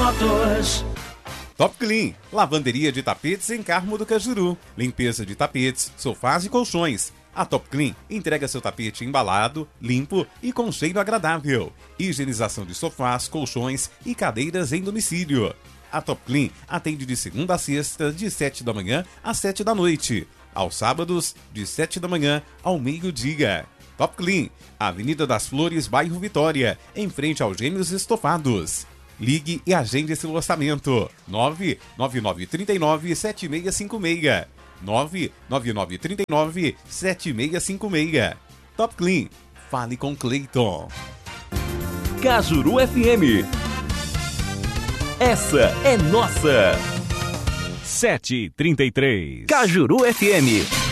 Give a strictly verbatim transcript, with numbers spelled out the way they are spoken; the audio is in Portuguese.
Motors. Top Clean, lavanderia de tapetes em Carmo do Cajuru. Limpeza de tapetes, sofás e colchões. A Top Clean entrega seu tapete embalado, limpo e com cheiro agradável. Higienização de sofás, colchões e cadeiras em domicílio. A Top Clean atende de segunda a sexta, de sete da manhã às sete da noite. Aos sábados, de sete da manhã ao meio-dia. Top Clean, Avenida das Flores, bairro Vitória, em frente aos Gêmeos Estofados. Ligue e agende seu orçamento. nove nove nove três nove sete seis cinco seis. nove nove nove três nove sete seis cinco seis. Top Clean. Fale com Cleiton. Cajuru F M. Essa é nossa. sete e trinta e três. Cajuru F M.